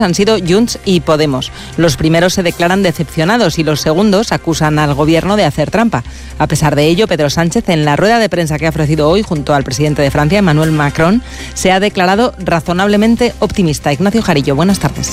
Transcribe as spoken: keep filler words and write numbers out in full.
han sido Junts y Podemos. Los primeros se declaran decepcionados y los segundos acusan al gobierno de hacer trampa. A pesar de ello, Pedro Sánchez, en la rueda de prensa que ha ofrecido hoy junto al presidente de Francia, Emmanuel Macron, se ha declarado razonablemente optimista. Ignacio Jarillo, buenas tardes.